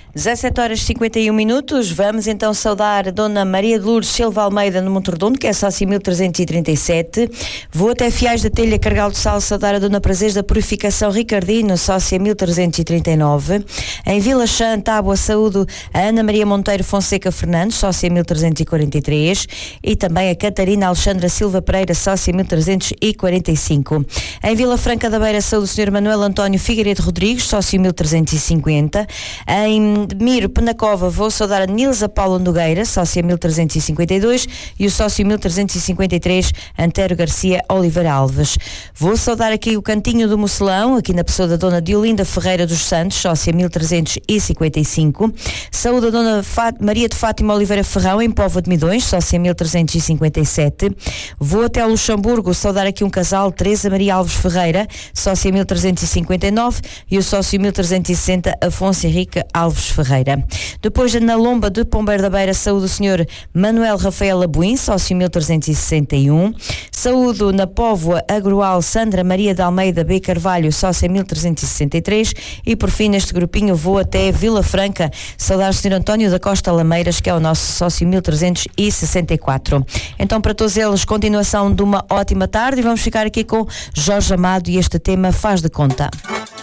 17h51. Vamos então saudar a Dona Maria de Lourdes Silva Almeida no Monte Redondo, que é sócio 1337. Vou até Fiais da Telha, Carregal do Sal, saudar a Dona Prazeres da Purificação Ricardino, sócia 1339. Em Vila Chã, Tábua, saúdo a Ana Maria Monteiro Fonseca Fernandes, sócia 1343. E também a Catarina Alexandra Silva Pereira, sócia 1345. Em Vila Franca da Beira, saúdo o Sr. Manuel António Figueiredo Rodrigues, sócio 1350. Em Miro, Penacova, vou saudar a Nilza Paula Nogueira, sócia 1352, e o sócio 1353, Antero Garcia Oliveira Alves. Vou saudar aqui o Cantinho do Mocelão, aqui na pessoa da Dona Diolinda Ferreira dos Santos, sócia 1355. Saúde a Dona Maria de Fátima Oliveira Ferrão, em Póvoa de Midões, sócia 1357. Vou até ao Luxemburgo saudar aqui um casal, Teresa Maria Alves Ferreira, sócia 1359, e o sócio 1360, Afonso Henrique Alves Ferreira. Depois, na Lomba de Pombeiro da Beira, saúde o Sr. Manuel Rafael Abuim, sócio 1361. Saúdo na Póvoa Agroal Sandra Maria de Almeida B. Carvalho, sócia 1363. E por fim, neste grupinho, vou até Vila Franca saudar o Sr. António da Costa Lameiras, que é o nosso sócio 1364. Então, para todos eles, continuação de uma ótima tarde, e vamos ficar aqui com Jorge Amado e este tema Faz de Conta.